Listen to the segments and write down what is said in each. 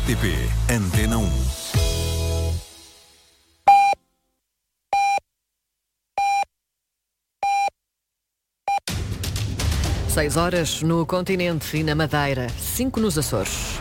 RTP Antena 1. Seis horas no continente e na Madeira, 5 nos Açores.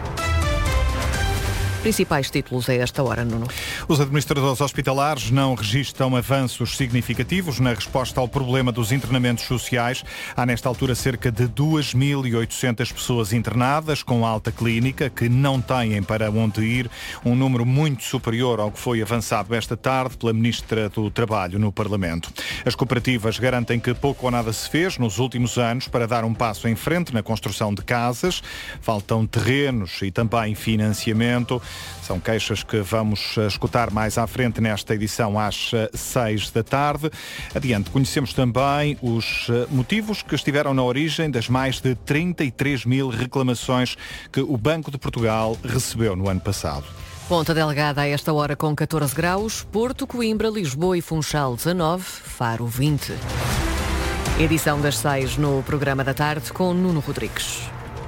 Principais títulos a esta hora, Nuno. Os administradores hospitalares não registram avanços significativos na resposta ao problema dos internamentos sociais. Há nesta altura cerca de 2.800 pessoas internadas com alta clínica que não têm para onde ir, um número muito superior ao que foi avançado esta tarde pela Ministra do Trabalho no Parlamento. As cooperativas garantem que pouco ou nada se fez nos últimos anos para dar um passo em frente na construção de casas. Faltam terrenos e também financiamento. São queixas que vamos escutar mais à frente nesta edição às 6 da tarde. Adiante, conhecemos também os motivos que estiveram na origem das mais de 33 mil reclamações que o Banco de Portugal recebeu no ano passado. Ponta Delgada a esta hora com 14 graus, Porto, Coimbra, Lisboa e Funchal 19, Faro 20. Edição das 6 no programa da tarde com Nuno Rodrigues.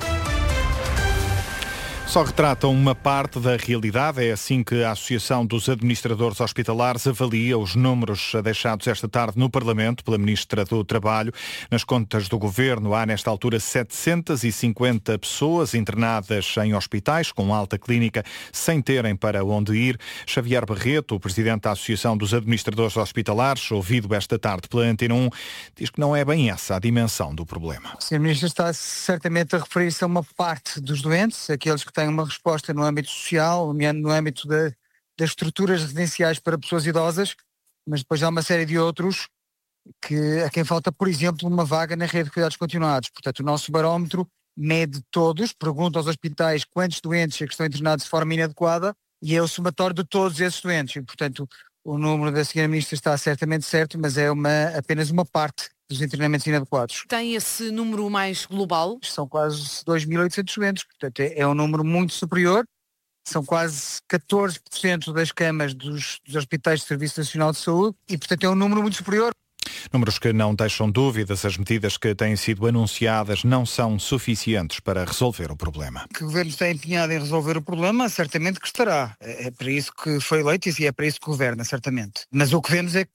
Só retratam uma parte da realidade. É assim que a Associação dos Administradores Hospitalares avalia os números deixados esta tarde no Parlamento pela Ministra do Trabalho. Nas contas do Governo há nesta altura 750 pessoas internadas em hospitais com alta clínica sem terem para onde ir. Xavier Barreto, o Presidente da Associação dos Administradores Hospitalares, ouvido esta tarde pela Antena 1, diz que não é bem essa a dimensão do problema. O Sr. Ministro está certamente a referir-se a uma parte dos doentes, aqueles que têm uma resposta no âmbito social, no âmbito das estruturas residenciais para pessoas idosas, mas depois há uma série de outros a quem falta, por exemplo, uma vaga na rede de cuidados continuados. Portanto, o nosso barómetro mede todos, pergunta aos hospitais quantos doentes é que estão internados de forma inadequada e é o somatório de todos esses doentes. E, portanto, o número da Sra. Ministra está certamente certo, mas é apenas uma parte dos internamentos inadequados. Tem esse número mais global? São quase 2.800 doentes, portanto é um número muito superior. São quase 14% das camas dos hospitais de Serviço Nacional de Saúde e, portanto, é um número muito superior. Números que não deixam dúvidas. As medidas que têm sido anunciadas não são suficientes para resolver o problema. Que o Governo está empenhado em resolver o problema, certamente que estará. É para isso que foi eleito e é para isso que governa, certamente. Mas o que vemos é que